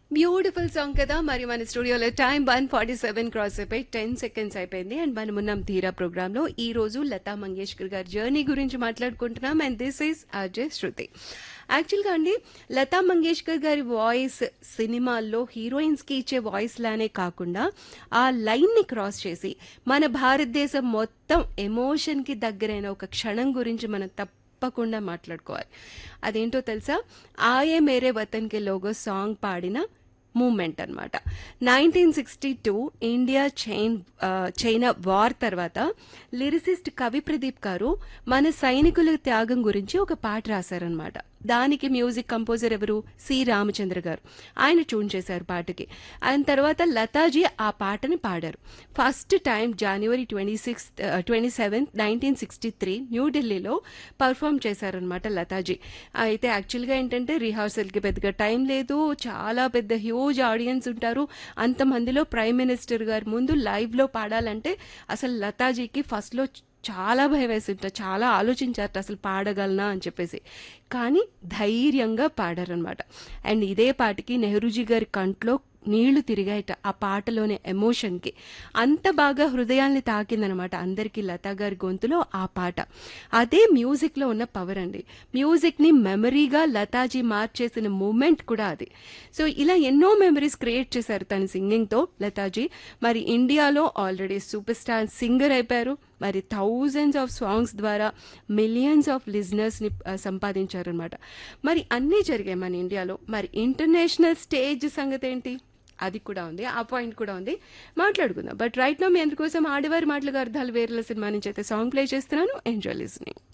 Beautiful song కదా. మరి మన స్టూడియోలో టైం 1:47 క్రాస్ అయిపోయి 10 సెకండ్స్ అయిపోయింది. అండ్ మనం ఉన్నాం ధీరా ప్రోగ్రామ్ లో. ఈ రోజు లతా మంగేష్కర్ గారి జర్నీ గురించి మాట్లాడుకుంటున్నాం. అండ్ దిస్ ఈస్ అజయ్ శృతి. యాక్చువల్గా అండి, లతా మంగేష్కర్ గారి వాయిస్ సినిమాల్లో హీరోయిన్స్ కి ఇచ్చే వాయిస్ లానే కాకుండా ఆ లైన్ ని క్రాస్ చేసి మన భారతదేశం మొత్తం ఎమోషన్ కి దగ్గరైన ఒక క్షణం గురించి మనం తప్పకుండా మాట్లాడుకోవాలి. అదేంటో తెలుసా? ఆయే మేరే వతన్ కే లోగో సాంగ్ పాడిన మూమెంట్ అనమాట. 1962 ఇండియా చైనా వార్ తర్వాత లిరిసిస్ట్ కవి ప్రదీప్ గారు మన సైనికుల త్యాగం గురించి ఒక పాట రాశారనమాట. దానికి మ్యూజిక్ కంపోజర్ ఎవరు? సి రామచంద్ర గారు. ఆయన ట్యూన్ చేశారు పాటకి. ఆయన తర్వాత లతాజీ ఆ పాటని పాడారు. ఫస్ట్ టైం జనవరి 27, 1963 న్యూఢిల్లీలో పర్ఫామ్ చేశారనమాట లతాజీ. అయితే యాక్చువల్గా ఏంటంటే రిహార్సల్కి పెద్దగా టైం లేదు, చాలా పెద్ద హ్యూజ్ ఆడియన్స్ ఉంటారు. అంతమందిలో ప్రైమ్ మినిస్టర్ గారి ముందు లైవ్లో పాడాలంటే అసలు లతాజీకి ఫస్ట్లో చాలా భయం వేసింట, చాలా ఆలోచించారట అసలు పాడగలనా అని చెప్పేసి. కానీ ధైర్యంగా పాడారనమాట. అండ్ ఇదే పాటకి నెహ్రూజీ గారి కంట్లో నీళ్లు తిరిగాయట ఆ పాటలోనే ఎమోషన్కి. అంత బాగా హృదయాల్ని తాకిందనమాట అందరికీ లతా గారి గొంతులో ఆ పాట. అదే మ్యూజిక్లో ఉన్న పవర్ అండి. మ్యూజిక్ని మెమరీగా లతాజీ మార్చేసిన మూమెంట్ కూడా అది. సో ఇలా ఎన్నో మెమరీస్ క్రియేట్ చేశారు తన సింగింగ్తో లతాజీ. మరి ఇండియాలో ఆల్రెడీ సూపర్ స్టార్ సింగర్ అయిపోయారు. మరి థౌజండ్స్ ఆఫ్ సాంగ్స్ ద్వారా మిలియన్స్ ఆఫ్ లిజనర్స్ని సంపాదించారనమాట. మరి అన్నీ జరిగాయి మన ఇండియాలో. మరి ఇంటర్నేషనల్ స్టేజ్ సంగతి ఏంటి? అది కూడా ఉంది, ఆ పాయింట్ కూడా ఉంది, మాట్లాడుకుందాం. బట్ రైట్ నో మీ అందరి కోసం ఆడవారి మాటలుగా అర్థాలు వేరేల సినిమా నుంచి అయితే సాంగ్ ప్లే చేస్తున్నాను. Enjoy listening.